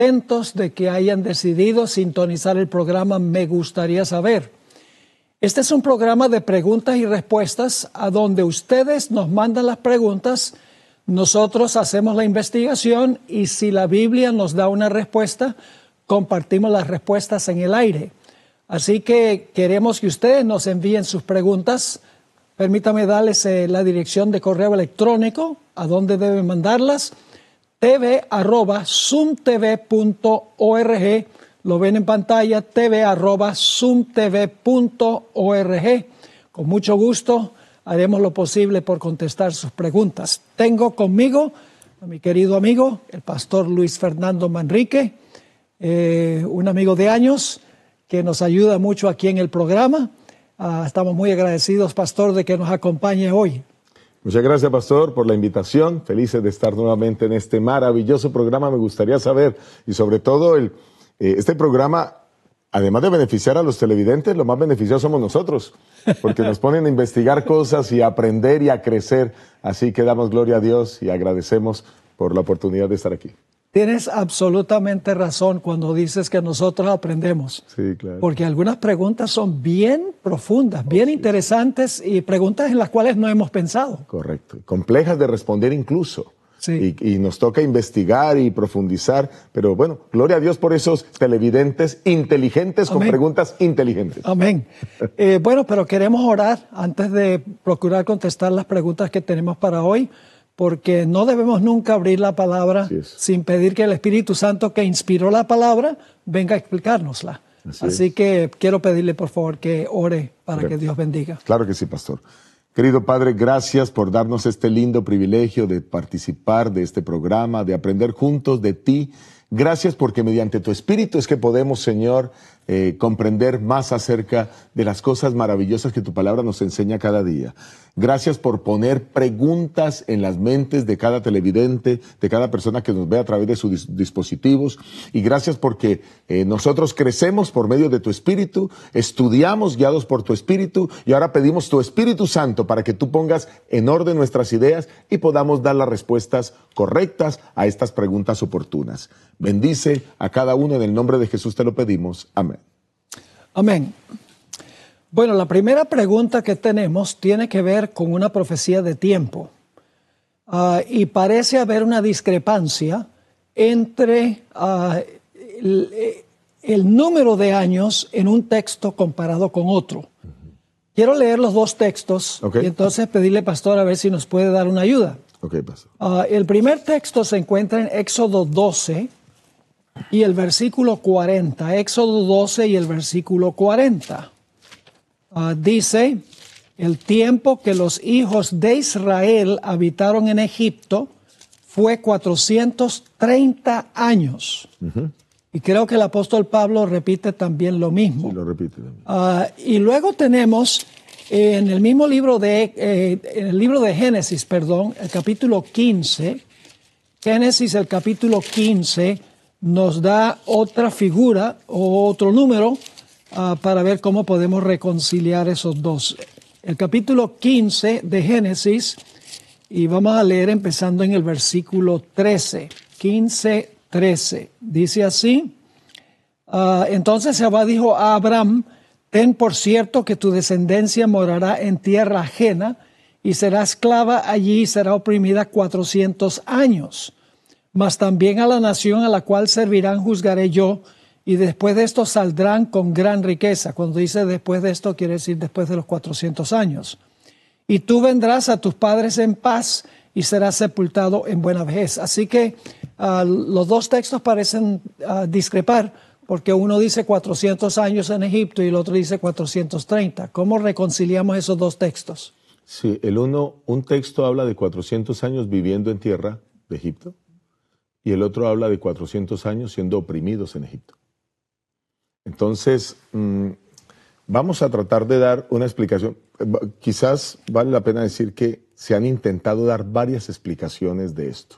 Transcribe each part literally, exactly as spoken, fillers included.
contentos de que hayan decidido sintonizar el programa Me Gustaría Saber. Este es un programa de preguntas y respuestas a donde ustedes nos mandan las preguntas, nosotros hacemos la investigación y si la Biblia nos da una respuesta, compartimos las respuestas en el aire. Así que queremos que ustedes nos envíen sus preguntas. Permítame darles eh, la dirección de correo electrónico a donde deben mandarlas. tv arroba zoomtv punto org. Lo ven en pantalla, tv arroba zoomtv punto org. Con mucho gusto haremos lo posible por contestar sus preguntas. Tengo conmigo a mi querido amigo, el pastor Luis Fernando Manrique, eh, un amigo de años que nos ayuda mucho aquí en el programa. Uh, estamos muy agradecidos, pastor, de que nos acompañe hoy. Muchas gracias, pastor, por la invitación. Felices de estar nuevamente en este maravilloso programa. Me gustaría saber, y sobre todo, el, eh, este programa, además de beneficiar a los televidentes, lo más beneficiosos somos nosotros, porque nos ponen a investigar cosas y a aprender y a crecer. Así que damos gloria a Dios y agradecemos por la oportunidad de estar aquí. Tienes absolutamente razón cuando dices que nosotros aprendemos. Sí, claro. Porque algunas preguntas son bien profundas, bien oh, sí, interesantes y preguntas en las cuales no hemos pensado. Correcto. Complejas de responder incluso. Sí. Y, y nos toca investigar y profundizar. Pero bueno, gloria a Dios por esos televidentes inteligentes. Amén. Con preguntas inteligentes. Amén. eh, bueno, pero queremos orar antes de procurar contestar las preguntas que tenemos para hoy. Porque no debemos nunca abrir la palabra sin pedir que el Espíritu Santo que inspiró la palabra venga a explicárnosla. Así, Así que quiero pedirle por favor que ore para Correcto. Que Dios bendiga. Claro que sí, pastor. Querido Padre, gracias por darnos este lindo privilegio de participar de este programa, de aprender juntos de ti. Gracias porque mediante tu Espíritu es que podemos, Señor, eh, comprender más acerca de las cosas maravillosas que tu palabra nos enseña cada día. Gracias por poner preguntas en las mentes de cada televidente, de cada persona que nos ve a través de sus dis- dispositivos. Y gracias porque eh, nosotros crecemos por medio de tu Espíritu, estudiamos guiados por tu Espíritu y ahora pedimos tu Espíritu Santo para que tú pongas en orden nuestras ideas y podamos dar las respuestas correctas a estas preguntas oportunas. Bendice a cada uno en el nombre de Jesús te lo pedimos. Amén. Amén. Bueno, la primera pregunta que tenemos tiene que ver con una profecía de tiempo. Uh, y parece haber una discrepancia entre uh, el, el número de años en un texto comparado con otro. Uh-huh. Quiero leer los dos textos okay. y entonces pedirle, pastor, a ver si nos puede dar una ayuda. Okay, pastor. Uh, el primer texto se encuentra en Éxodo doce y el versículo cuarenta. Éxodo doce y el versículo cuarenta. Uh, dice, el tiempo que los hijos de Israel habitaron en Egipto fue cuatrocientos treinta años. Uh-huh. Y creo que el apóstol Pablo repite también lo mismo. Sí, lo repite también. Uh, y luego tenemos eh, en el mismo libro de, eh, en el libro de Génesis, perdón, el capítulo quince, Génesis el capítulo quince nos da otra figura o otro número Uh, para ver cómo podemos reconciliar esos dos. El capítulo quince de Génesis, y vamos a leer empezando en el versículo trece. quince, trece. Dice así, uh, entonces Jehová dijo a Abraham, ten por cierto que tu descendencia morará en tierra ajena, y será esclava allí y será oprimida cuatrocientos años. Mas también a la nación a la cual servirán juzgaré yo, y después de esto saldrán con gran riqueza. Cuando dice después de esto, quiere decir después de los cuatrocientos años. Y tú vendrás a tus padres en paz y serás sepultado en buena vejez. Así que uh, los dos textos parecen uh, discrepar, porque uno dice cuatrocientos años en Egipto y el otro dice cuatrocientos treinta. ¿Cómo reconciliamos esos dos textos? Sí, el uno, un texto habla de cuatrocientos años viviendo en tierra de Egipto y el otro habla de cuatrocientos años siendo oprimidos en Egipto. Entonces, mmm, vamos a tratar de dar una explicación. Quizás vale la pena decir que se han intentado dar varias explicaciones de esto.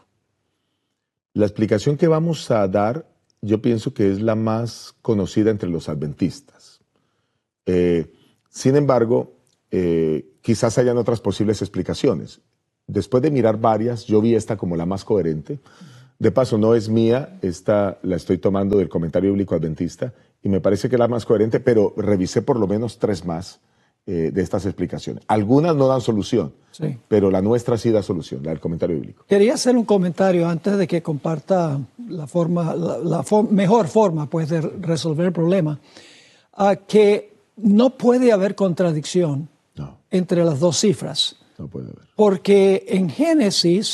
La explicación que vamos a dar, yo pienso que es la más conocida entre los adventistas. Eh, sin embargo, eh, quizás hayan otras posibles explicaciones. Después de mirar varias, yo vi esta como la más coherente. De paso, no es mía, esta la estoy tomando del Comentario Bíblico Adventista y me parece que es la más coherente, pero revisé por lo menos tres más eh, de estas explicaciones. Algunas no dan solución, Sí. pero la nuestra sí da solución, la del Comentario Bíblico. Quería hacer un comentario antes de que comparta la, forma, la, la for- mejor forma pues, de resolver el problema, a que no puede haber contradicción No, entre las dos cifras, no puede haber. porque en Génesis